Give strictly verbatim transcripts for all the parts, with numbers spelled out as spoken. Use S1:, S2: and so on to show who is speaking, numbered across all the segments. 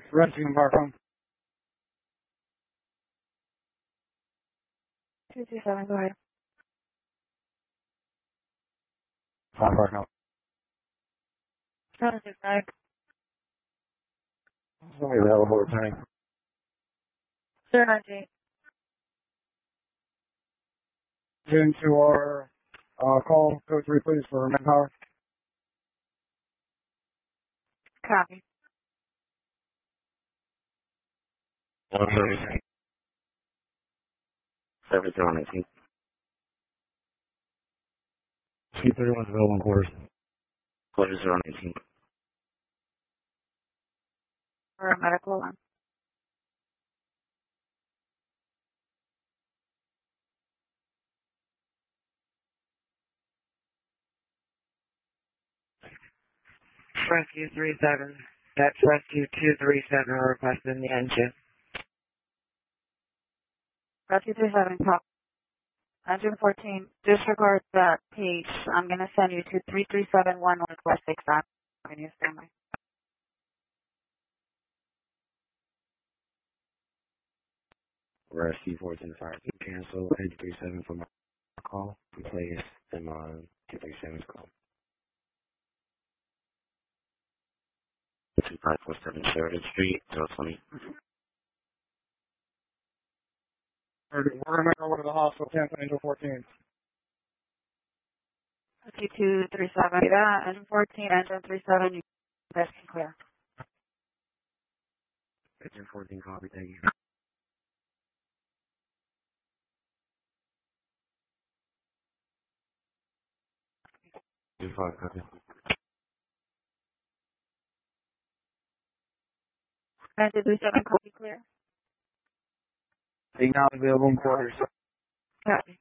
S1: Rescue and Park Home.
S2: two two seven, go ahead.
S1: Five Park Home.
S2: seven six nine.
S1: Somebody available returning.
S2: zero nine eight.
S1: Into our uh, call, code three please for manpower.
S2: Copy.
S3: one thirty-three. seven zero nineteen.
S1: C thirty-one is available in quarters.
S3: Quarter zero nineteen.
S2: For a medical one.
S4: Rescue three seven. That's Rescue two three seven requesting the engine.
S2: Rescue three seven, copy. Engine fourteen, disregard that page. I'm going to send you to three three seven one Northwest sixth Avenue, standby.
S3: Rescue fourteen fire. Cancel eight three seven for my call. Replace them on two three seven's call. two five four seven Sheridan Street, zero twenty.
S1: We're going to make our way to the hospital, cancel Angel fourteen.
S2: Rescue two three seven, that. Engine fourteen, engine three seven, you best can clear.
S3: Engine fourteen, copy, thank you. two five, copy.
S2: Engine three seven, copy, clear.
S1: Being now available in quarters.
S2: Copy.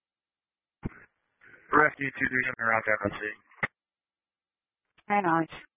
S1: Rescue two three seven around F M C.
S2: I know.